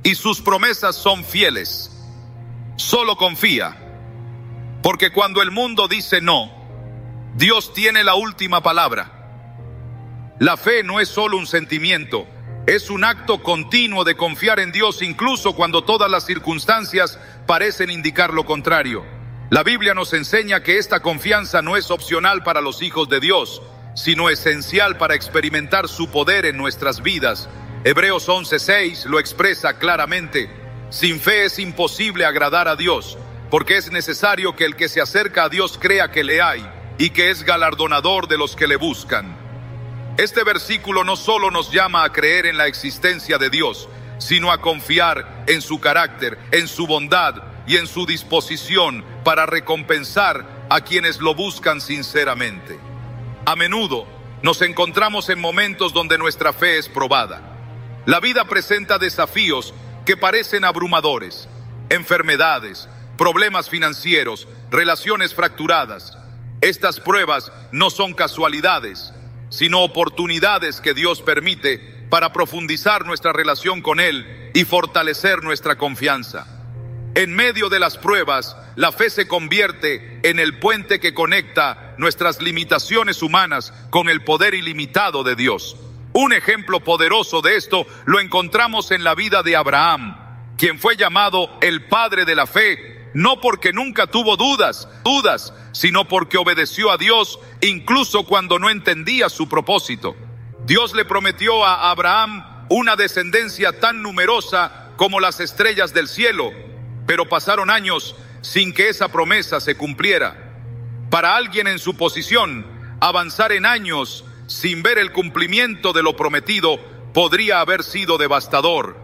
y sus promesas son fieles. Solo confía, porque cuando el mundo dice no, Dios tiene la última palabra. La fe no es solo un sentimiento, es un acto continuo de confiar en Dios incluso cuando todas las circunstancias parecen indicar lo contrario. La Biblia nos enseña que esta confianza no es opcional para los hijos de Dios, sino esencial para experimentar su poder en nuestras vidas. Hebreos 11:6 lo expresa claramente: sin fe es imposible agradar a Dios, porque es necesario que el que se acerca a Dios crea que le hay y que es galardonador de los que le buscan. Este versículo no solo nos llama a creer en la existencia de Dios, sino a confiar en su carácter, en su bondad y en su disposición para recompensar a quienes lo buscan sinceramente. A menudo nos encontramos en momentos donde nuestra fe es probada. La vida presenta desafíos que parecen abrumadores: enfermedades, problemas financieros, relaciones fracturadas. Estas pruebas no son casualidades, sino oportunidades que Dios permite para profundizar nuestra relación con Él y fortalecer nuestra confianza. En medio de las pruebas, la fe se convierte en el puente que conecta nuestras limitaciones humanas con el poder ilimitado de Dios. Un ejemplo poderoso de esto lo encontramos en la vida de Abraham, quien fue llamado el padre de la fe, no porque nunca tuvo dudas, sino porque obedeció a Dios incluso cuando no entendía su propósito. Dios le prometió a Abraham una descendencia tan numerosa como las estrellas del cielo, pero pasaron años sin que esa promesa se cumpliera. Para alguien en su posición, avanzar en años sin ver el cumplimiento de lo prometido podría haber sido devastador.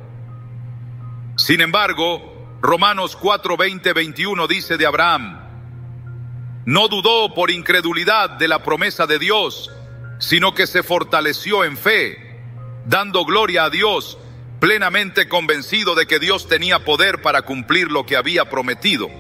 Sin embargo, Romanos 4:20-21 dice de Abraham: no dudó por incredulidad de la promesa de Dios, sino que se fortaleció en fe, dando gloria a Dios, plenamente convencido de que Dios tenía poder para cumplir lo que había prometido.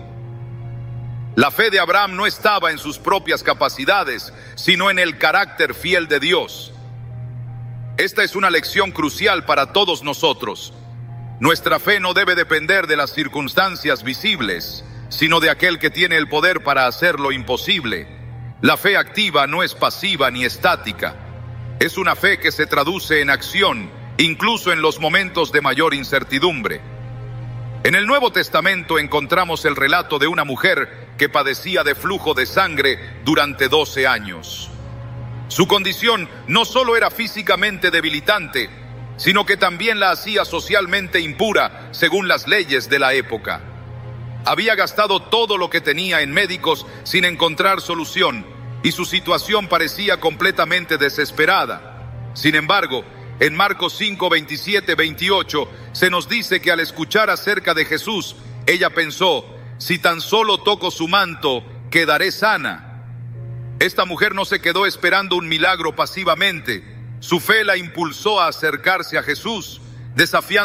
La fe de Abraham no estaba en sus propias capacidades, sino en el carácter fiel de Dios. Esta es una lección crucial para todos nosotros. Nuestra fe no debe depender de las circunstancias visibles, sino de aquel que tiene el poder para hacer lo imposible. La fe activa no es pasiva ni estática. Es una fe que se traduce en acción, incluso en los momentos de mayor incertidumbre. En el Nuevo Testamento encontramos el relato de una mujer que padecía de flujo de sangre durante 12 años. Su condición no solo era físicamente debilitante, sino que también la hacía socialmente impura según las leyes de la época. Había gastado todo lo que tenía en médicos sin encontrar solución, y su situación parecía completamente desesperada. Sin embargo, en Marcos 5:27-28 se nos dice que al escuchar acerca de Jesús, ella pensó: si tan solo toco su manto, quedaré sana. Esta mujer no se quedó esperando un milagro pasivamente. Su fe la impulsó a acercarse a Jesús, desafiando